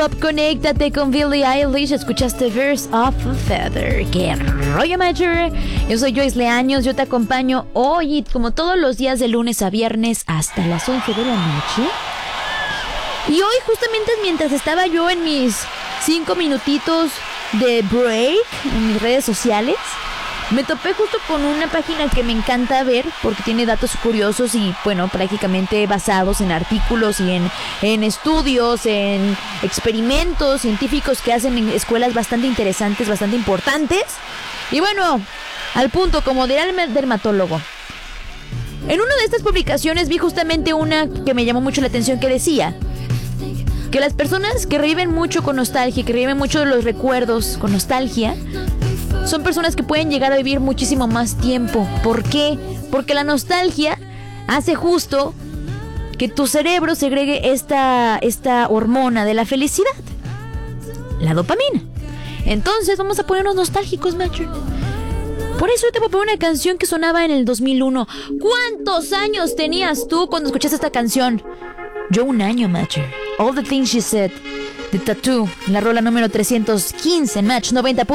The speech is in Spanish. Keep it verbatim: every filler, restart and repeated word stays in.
pop, conéctate con Billie Eilish. Escuchaste Birds of a Feather. ¡Qué rollo, Major! Yo soy Joyce Leaños. Yo te acompaño hoy, como todos los días, de lunes a viernes, hasta las once de la noche. Y hoy, justamente mientras estaba yo en mis cinco minutitos de break en mis redes sociales, me topé justo con una página que me encanta ver porque tiene datos curiosos y, bueno, prácticamente basados en artículos y en, en estudios, en experimentos científicos que hacen en escuelas bastante interesantes, bastante importantes. Y bueno, al punto, como dirá el dermatólogo. En una de estas publicaciones vi justamente una que me llamó mucho la atención que decía que las personas que reviven mucho con nostalgia, que reviven mucho los recuerdos con nostalgia, son personas que pueden llegar a vivir muchísimo más tiempo. ¿Por qué? Porque la nostalgia hace justo que tu cerebro segregue esta, esta hormona de la felicidad, la dopamina. Entonces vamos a ponernos nostálgicos, macho. Por eso yo te voy a poner una canción que sonaba en el dos mil uno. ¿Cuántos años tenías tú cuando escuchaste esta canción? Yo un año, macho. All the Things She Said, de Tattoo, la rola número trescientos quince, Match noventa.